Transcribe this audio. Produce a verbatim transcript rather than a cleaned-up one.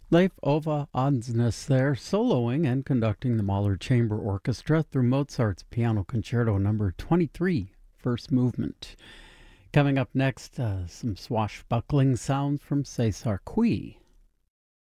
Leif Ove Ansnes there, soloing and conducting the Mahler Chamber Orchestra through Mozart's Piano Concerto number twenty-three, first movement. Coming up next, uh, some swashbuckling sounds from César Cui.